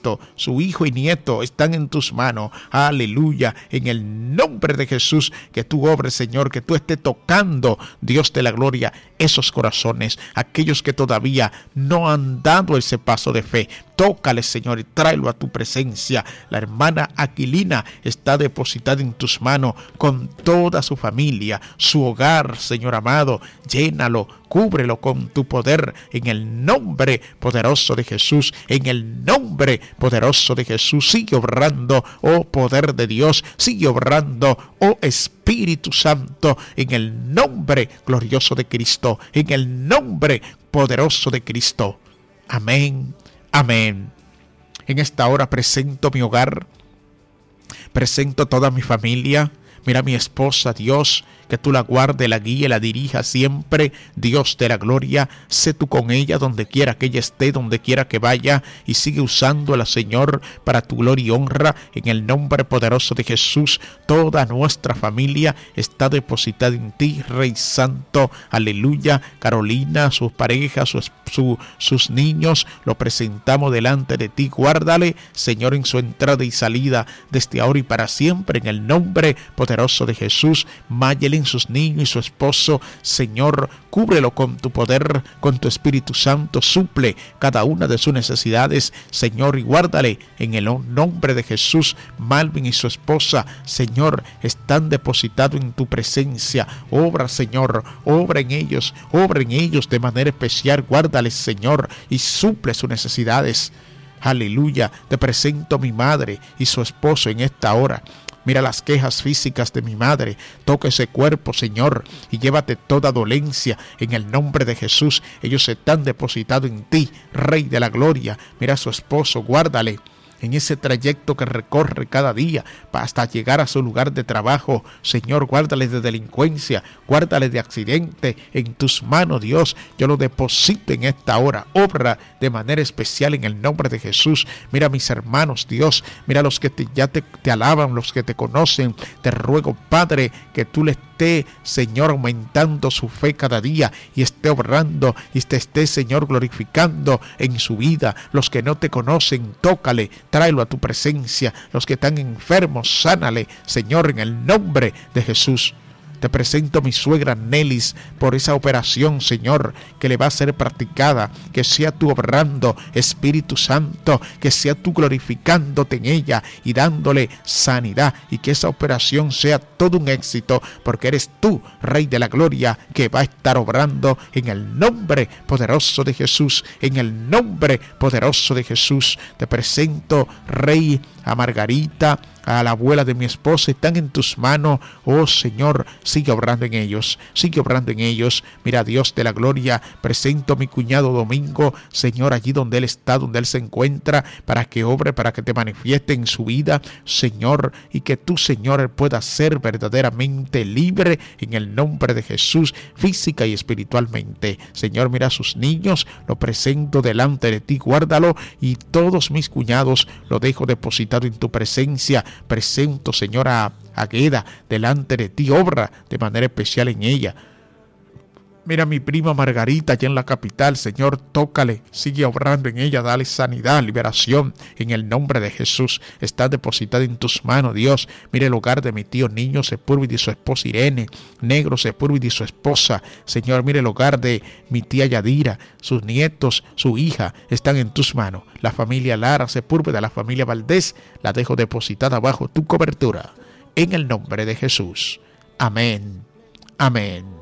Cristo, su hijo y nieto, están en tus manos. Aleluya, en el nombre de Jesús, que tú obres, Señor, que tú estés tocando, Dios de la gloria, esos corazones, aquellos que todavía no han dado ese paso de fe. Tócale, Señor, y tráelo a tu presencia. La hermana Aquilina está depositada en tus manos con toda su familia, su hogar, Señor amado. Llénalo, cúbrelo con tu poder en el nombre poderoso de Jesús. En el nombre poderoso de Jesús, sigue obrando, oh poder de Dios, sigue obrando, oh Espíritu Santo, en el nombre glorioso de Cristo, en el nombre poderoso de Cristo. Amén. Amén. En esta hora presento mi hogar, presento toda mi familia. Mira mi esposa, Dios, que tú la guardes, la guíe, la dirija siempre, Dios de la gloria. Sé tú con ella donde quiera que ella esté, donde quiera que vaya, y sigue usándola, Señor, para tu gloria y honra, en el nombre poderoso de Jesús. Toda nuestra familia está depositada en ti, Rey Santo, aleluya. Carolina, sus parejas, sus niños, lo presentamos delante de ti. Guárdale, Señor, en su entrada y salida, desde ahora y para siempre, en el nombre poderoso de Jesús. Mayelen, sus niños y su esposo, Señor, cúbrelo con tu poder, con tu Espíritu Santo. Suple cada una de sus necesidades, Señor, y guárdale en el nombre de Jesús. Malvin y su esposa, Señor, están depositados en tu presencia. Obra, Señor, obra en ellos de manera especial. Guárdales, Señor, y suple sus necesidades. Aleluya. Te presento a mi madre y su esposo en esta hora. Mira las quejas físicas de mi madre. Toca ese cuerpo, Señor, y llévate toda dolencia en el nombre de Jesús. Ellos están depositados en ti, Rey de la gloria. Mira a su esposo, guárdale en ese trayecto que recorre cada día hasta llegar a su lugar de trabajo. Señor, guárdale de delincuencia, guárdale de accidente. En tus manos, Dios, yo lo deposito en esta hora. Obra de manera especial en el nombre de Jesús. Mira a mis hermanos, Dios, mira a los que te alaban, los que te conocen. Te ruego, Padre, que tú les esté, Señor, aumentando su fe cada día y esté obrando y te esté, Señor, glorificando en su vida. Los que no te conocen, tócale, tráelo a tu presencia. Los que están enfermos, sánale, Señor, en el nombre de Jesús. Te presento a mi suegra Nelis por esa operación, Señor, que le va a ser practicada. Que sea tú obrando, Espíritu Santo, que sea tú glorificándote en ella y dándole sanidad, y que esa operación sea todo un éxito, porque eres tú, Rey de la gloria, que va a estar obrando en el nombre poderoso de Jesús. En el nombre poderoso de Jesús te presento, Rey, a Margarita, a la abuela de mi esposa. Están en tus manos, oh Señor. Sigue obrando en ellos, sigue obrando en ellos. Mira, Dios de la gloria, presento a mi cuñado Domingo, Señor, allí donde él está, donde él se encuentra, para que obre, para que te manifieste en su vida, Señor, y que tú, Señor, él pueda ser verdaderamente libre en el nombre de Jesús, física y espiritualmente. Señor, mira a sus niños, lo presento delante de ti, guárdalo, y todos mis cuñados lo dejo depositado en tu presencia. Presento, Señor, a Agueda delante de ti. Obra de manera especial en ella. Mira a mi prima Margarita allá en la capital, Señor, tócale, sigue obrando en ella, dale sanidad, liberación, en el nombre de Jesús. Está depositada en tus manos, Dios. Mira el hogar de mi tío Niño Sepúlveda y su esposa Irene, Negro Sepúlveda y su esposa, Señor. Mira el hogar de mi tía Yadira, sus nietos, su hija, están en tus manos. La familia Lara Sepúlveda, la familia Valdés, la dejo depositada bajo tu cobertura, en el nombre de Jesús. Amén, amén.